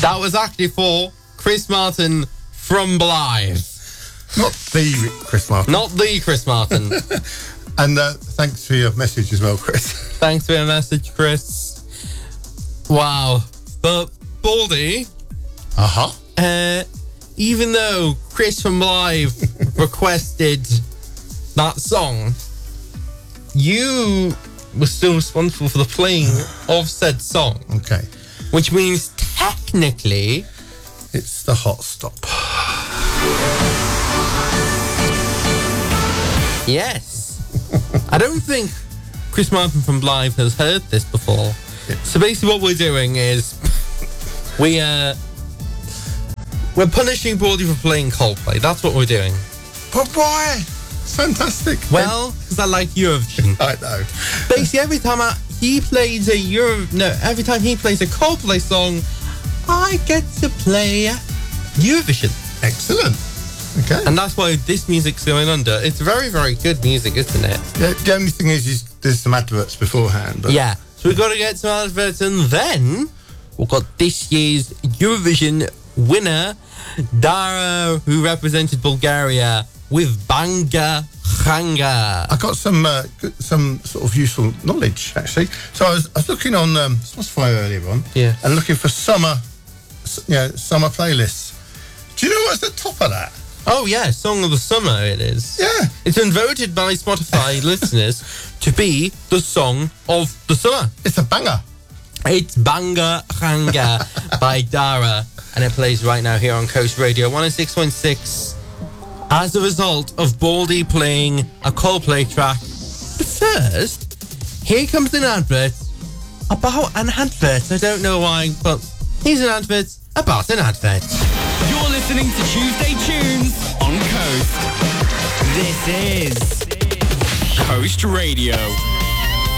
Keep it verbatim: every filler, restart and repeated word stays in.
That was actually for Chris Martin from Blythe. Not the Chris Martin. Not the Chris Martin. And uh, thanks for your message as well, Chris. Thanks for your message, Chris. Wow. But, Baldy... Uh-huh. Uh, even though Chris from Blythe requested that song, you were still responsible for the playing of said song. Okay. Which means, technically... It's the hot stop. Yes. I don't think Chris Martin from Blythe has heard this before. Yeah. So basically what we're doing is we uh we're punishing Baldy for playing Coldplay. That's what we're doing. But why? It's fantastic. Well, because I like Eurovision. I know. Basically every time I, he plays a Euro no, every time he plays a Coldplay song, I get to play Eurovision. Excellent. Okay. And that's why this music's going under. It's very, very good music, isn't it? Yeah, the only thing is, is there's some adverts beforehand. But Yeah. So we've got to get some adverts, and then we've got this year's Eurovision winner, Dara, who represented Bulgaria with Banga Khanga. I got some uh, good- some sort of useful knowledge, actually. So I was, I was looking on um, Spotify earlier on, Yeah. and looking for summer, s- you know, summer playlists. Do you know what's at the top of that? Oh, yeah, Song of the Summer it is. Yeah. It's been voted by Spotify listeners to be the Song of the Summer. It's a banger. It's Banga Khanga by Dara, and it plays right now here on Coast Radio one oh six point six as a result of Baldy playing a Coldplay track. But first, here comes an advert about an advert. I don't know why, but here's an advert about an advert. You're listening to Tuesday Tunes on Coast. This is Coast Radio.